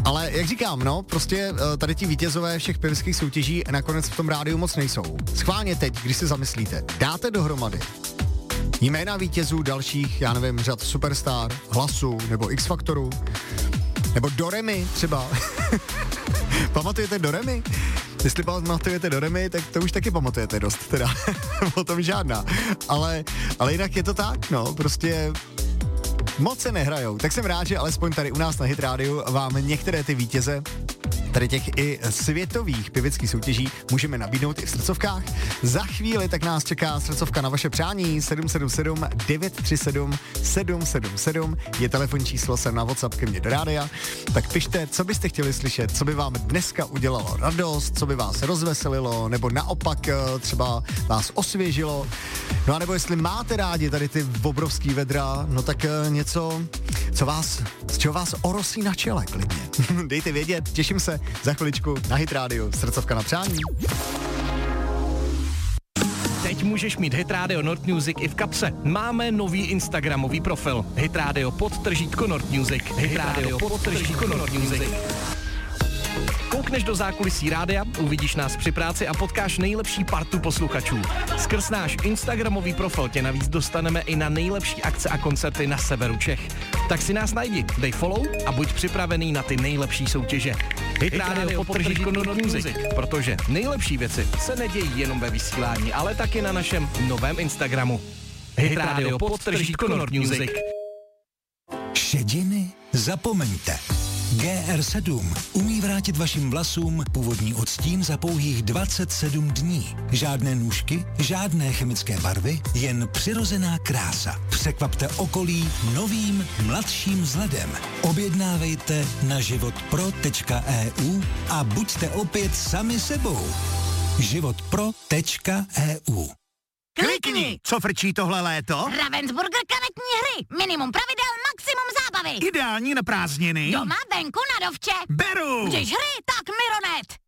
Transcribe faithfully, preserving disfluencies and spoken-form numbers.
Ale jak říkám, no, prostě tady ti vítězové všech pěveckých soutěží nakonec v tom rádiu moc nejsou. Schválně teď, když si zamyslíte, dáte dohromady jména vítězů dalších, já nevím, řad Superstar, Hlasu nebo X Faktoru, nebo Doremi třeba. Pamatujete Doremi? Jestli pamatujete Doremi, tak to už taky pamatujete dost, teda. O tom žádná. Ale, ale jinak je to tak, no, prostě moc se nehrajou. Tak jsem rád, že alespoň tady u nás na Hit Radio vám některé ty vítěze tady těch i světových pěveckých soutěží můžeme nabídnout i v srdcovkách. Za chvíli tak nás čeká srdcovka na vaše přání sedm sedm sedm devět tři sedm sedm sedm sedm je telefonní číslo sem na WhatsApp ke mně do rádia. Tak pište, co byste chtěli slyšet, co by vám dneska udělalo radost, co by vás rozveselilo, nebo naopak třeba vás osvěžilo. No a nebo jestli máte rádi tady ty obrovský vedra, no tak něco, co vás, z čeho vás orosí na čele klidně. Dejte vědět, těším se za chviličku na Hit Radio, srdcovka na přání. Teď můžeš mít Hit Radio Nord Music i v kapse. Máme nový instagramový profil. Hit Radio podtržítko Nord Music. Hit Radio podtržítko Nord Music. Koukneš do zákulisí rádia, uvidíš nás při práci a potkáš nejlepší partu posluchačů. Skrz náš instagramový profil tě navíc dostaneme i na nejlepší akce a koncerty na severu Čech. Tak si nás najdi, dej follow a buď připravený na ty nejlepší soutěže. Hit Radio podtržítko Nord Music, protože nejlepší věci se nedějí jenom ve vysílání, ale taky na našem novém Instagramu. Hit Radio podtržítko Nord Music. Šediny zapomeňte. G R sedm umí vrátit vašim vlasům původní odstín za pouhých dvacet sedm dní. Žádné nůžky, žádné chemické barvy, jen přirozená krása. Překvapte okolí novým, mladším vzhledem. Objednávejte na životpro tečka e u a buďte opět sami sebou. životpro tečka e u. Klikni! Co frčí tohle léto? Ravensburger karetní hry. Minimum pravidel, maximum zábavy. Ideální na prázdniny. Doma, venku, na dovče. Beru! Když hry, tak Mironet.